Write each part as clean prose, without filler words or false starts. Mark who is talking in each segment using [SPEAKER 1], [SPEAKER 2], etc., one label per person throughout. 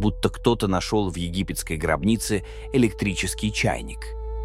[SPEAKER 1] будто кто-то нашел в египетской гробнице электрический чайник.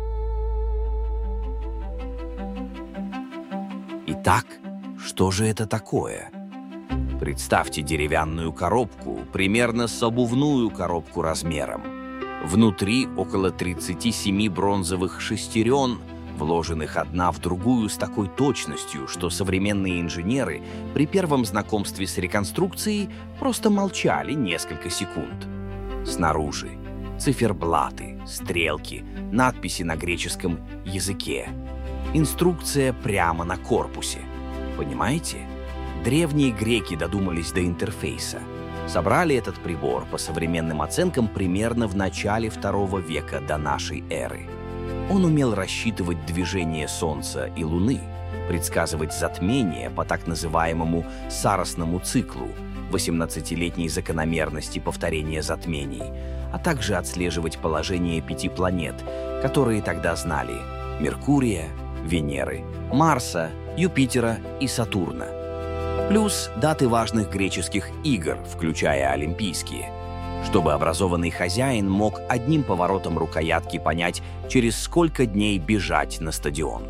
[SPEAKER 1] Итак, что же это такое? Представьте деревянную коробку, примерно с обувную коробку размером. Внутри около 37 бронзовых шестерен, вложенных одна в другую с такой точностью, что современные инженеры при первом знакомстве с реконструкцией просто молчали несколько секунд. Снаружи циферблаты, стрелки, надписи на греческом языке. Инструкция прямо на корпусе. Понимаете? Древние греки додумались до интерфейса. Собрали этот прибор по современным оценкам примерно в начале II века до нашей эры. Он умел рассчитывать движение Солнца и Луны, предсказывать затмение по так называемому Саросному циклу, 18-летней закономерности повторения затмений, а также отслеживать положение 5 планет, которые тогда знали: Меркурия, Венеры, Марса, Юпитера и Сатурна. Плюс даты важных греческих игр, включая Олимпийские, чтобы образованный хозяин мог одним поворотом рукоятки понять, через сколько дней бежать на стадион.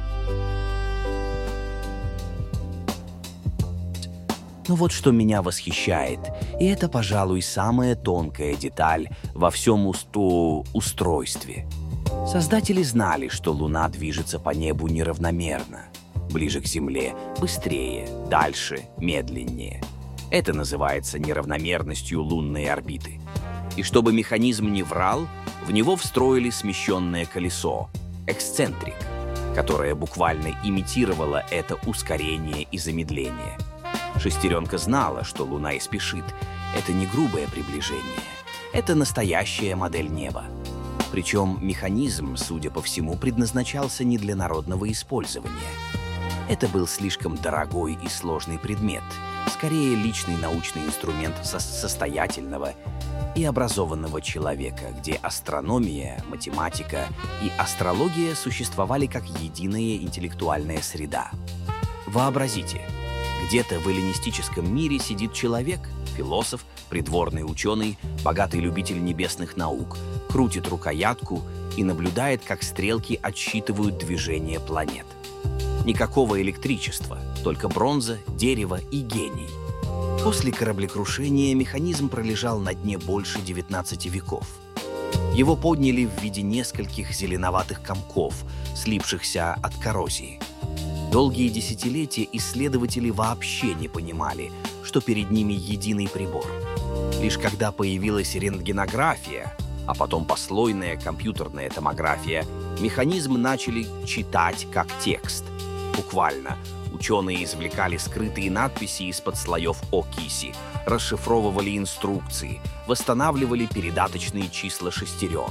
[SPEAKER 1] Но вот что меня восхищает, и это, пожалуй, самая тонкая деталь во всем устройстве. Создатели знали, что Луна движется по небу неравномерно. Ближе к Земле – быстрее, дальше – медленнее. Это называется неравномерностью лунной орбиты. И чтобы механизм не врал, в него встроили смещенное колесо – эксцентрик, которое буквально имитировало это ускорение и замедление. Шестеренка знала, что Луна и спешит. Это не грубое приближение. Это настоящая модель неба. Причем механизм, судя по всему, предназначался не для народного использования. Это был слишком дорогой и сложный предмет, скорее личный научный инструмент состоятельного и образованного человека, где астрономия, математика и астрология существовали как единая интеллектуальная среда. Вообразите, где-то в эллинистическом мире сидит человек, философ, придворный ученый, богатый любитель небесных наук, крутит рукоятку и наблюдает, как стрелки отсчитывают движение планет. Никакого электричества, только бронза, дерево и гений. После кораблекрушения механизм пролежал на дне больше 19 веков. Его подняли в виде нескольких зеленоватых комков, слипшихся от коррозии. Долгие десятилетия исследователи вообще не понимали, что перед ними единый прибор. Лишь когда появилась рентгенография, а потом послойная компьютерная томография, механизм начали читать как текст. Буквально. Ученые извлекали скрытые надписи из-под слоев окиси, расшифровывали инструкции, восстанавливали передаточные числа шестерен.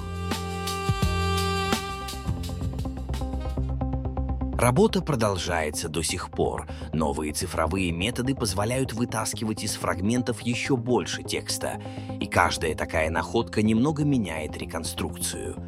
[SPEAKER 1] Работа продолжается до сих пор. Новые цифровые методы позволяют вытаскивать из фрагментов еще больше текста, и каждая такая находка немного меняет реконструкцию.